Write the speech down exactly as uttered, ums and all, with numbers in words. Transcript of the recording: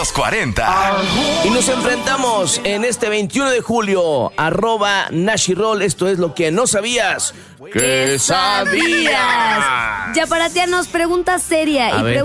Los cuarenta. Y nos enfrentamos en este veintiuno de julio. Arroba Nashirol. Esto es lo que no sabías. ¿Qué sabías? Ya para ti nos pregunta seria. A y ver.